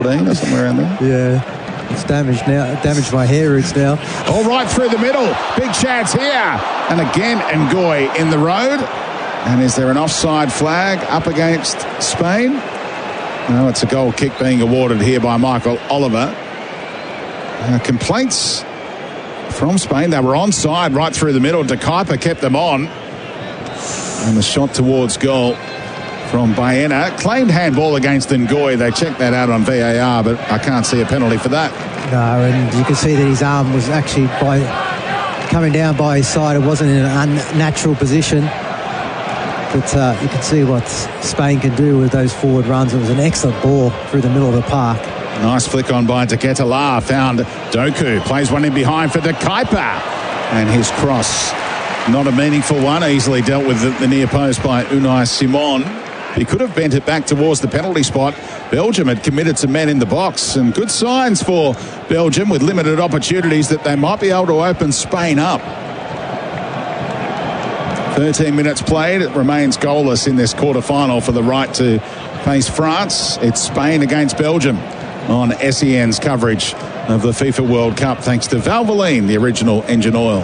or somewhere around there. Yeah. It's damaged now. Damaged my hair roots now. All right through the middle. Big chance here. And again, Ngoy in the road. And is there an offside flag up against Spain? No, it's a goal kick being awarded here by Michael Oliver. Complaints from Spain. They were onside right through the middle. De Kuyper kept them on. And the shot towards goal from Baena. Claimed handball against Ngoy. They checked that out on VAR, but I can't see a penalty for that. No, and you can see that his arm was actually coming down by his side. It wasn't in an unnatural position. But you can see what Spain can do with those forward runs. It was an excellent ball through the middle of the park. Nice flick on by De Ketelaere. Found Doku. Plays one in behind for De Kuyper. And his cross, not a meaningful one. Easily dealt with the near post by Unai Simon. He could have bent it back towards the penalty spot. Belgium had committed some men in the box, and good signs for Belgium with limited opportunities that they might be able to open Spain up. 13 minutes played. It remains goalless in this quarter-final for the right to face France. It's Spain against Belgium on SEN's coverage of the FIFA World Cup, thanks to Valvoline, the original engine oil.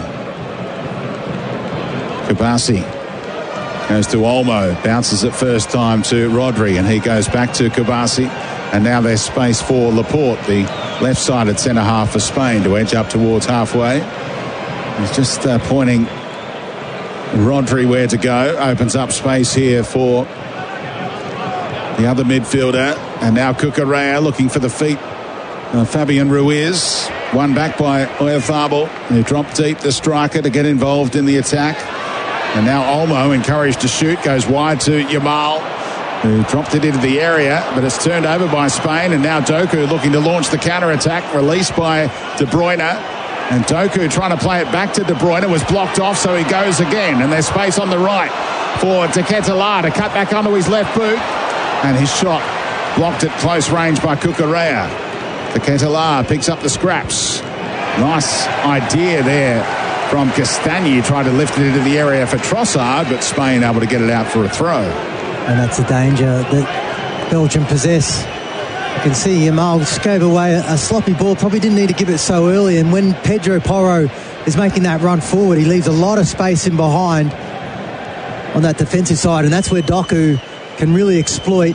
Kubasi goes to Olmo, bounces it first time to Rodri, and he goes back to Kubasi. And now there's space for Laporte, the left-sided centre-half for Spain, to edge up towards halfway. He's just pointing Rodri where to go. Opens up space here for the other midfielder. And now Cucurella looking for the feet of Fabian Ruiz. One back by Oyarzabal, who dropped deep, the striker, to get involved in the attack. And now Olmo, encouraged to shoot, goes wide to Yamal, who dropped it into the area, but it's turned over by Spain. And now Doku looking to launch the counter-attack, released by De Bruyne. And Doku trying to play it back to De Bruyne, was blocked off, so he goes again. And there's space on the right for De Ketelaere to cut back onto his left boot. And his shot blocked at close range by Cucurella. De Ketelaere picks up the scraps. Nice idea there from Castagni. Tried to lift it into the area for Trossard, but Spain able to get it out for a throw. And that's the danger that Belgium possess. You can see Yamal just gave away a sloppy ball, probably didn't need to give it so early, and when Pedro Porro is making that run forward, he leaves a lot of space in behind on that defensive side, and that's where Doku can really exploit.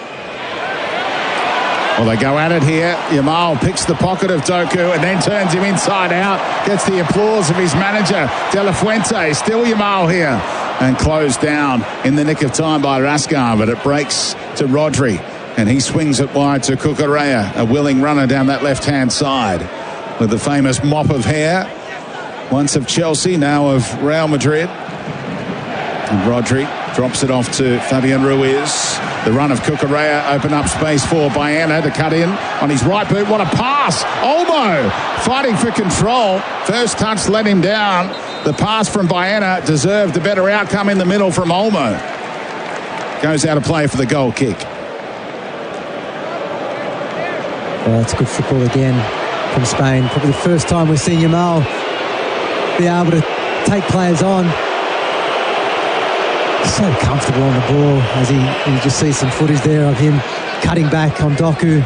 Well, they go at it here. Yamal picks the pocket of Doku and then turns him inside out. Gets the applause of his manager, De La Fuente. Still Yamal here. And closed down in the nick of time by Rascar, but it breaks to Rodri. And he swings it wide to Cucurella, a willing runner down that left-hand side. With the famous mop of hair. Once of Chelsea, now of Real Madrid. And Rodri drops it off to Fabian Ruiz. The run of Cucurella opened up space for Baena to cut in on his right boot. What a pass! Olmo fighting for control. First touch let him down. The pass from Baena deserved a better outcome in the middle from Olmo. Goes out of play for the goal kick. Well, it's good football again from Spain. Probably the first time we've seen Yamal be able to take players on. So comfortable on the ball as you just see some footage there of him cutting back on Doku.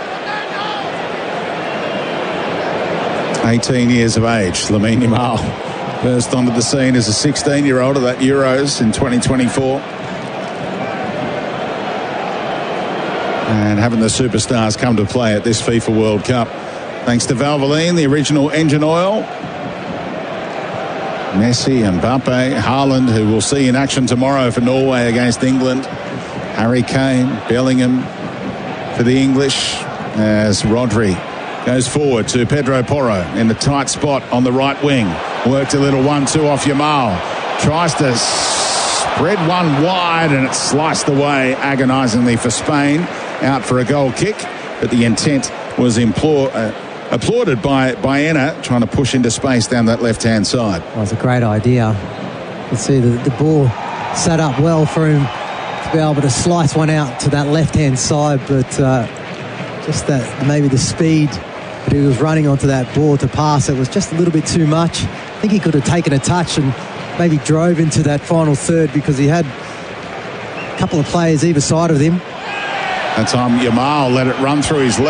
18 years of age, Lamine Yamal. First onto the scene as a 16-year-old at that Euros in 2024. And having the superstars come to play at this FIFA World Cup. Thanks to Valvoline, the original engine oil. Messi, Mbappe, Haaland, who we'll see in action tomorrow for Norway against England. Harry Kane, Bellingham for the English, as Rodri goes forward to Pedro Porro in the tight spot on the right wing. Worked a little 1-2 off Yamal. Tries to spread one wide, and it's sliced away agonisingly for Spain. Out for a goal kick, but the intent was applauded by Baena, trying to push into space down that left-hand side. Well, it's a great idea. You can see the ball set up well for him to be able to slice one out to that left-hand side, but just that maybe the speed that he was running onto that ball to pass, it was just a little bit too much. I think he could have taken a touch and maybe drove into that final third, because he had a couple of players either side of him. That time Yamal let it run through his leg.